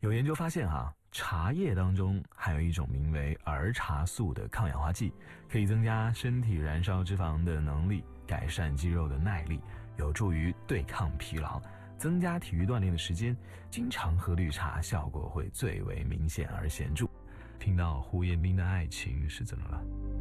有研究发现茶叶当中含有一种名为儿茶素的抗氧化剂，可以增加身体燃烧脂肪的能力，改善肌肉的耐力，有助于对抗疲劳，增加体育锻炼的时间。经常喝绿茶，效果会最为明显而显著。听到胡彦斌的爱情是怎么了？